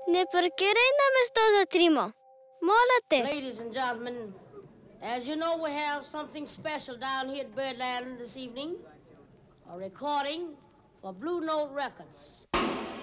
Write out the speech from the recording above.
Ne perquerenda mestosa trimo. Molate. Ladies and gentlemen, as you know, we have something special down here at Birdland this evening. A recording for Blue Note Records.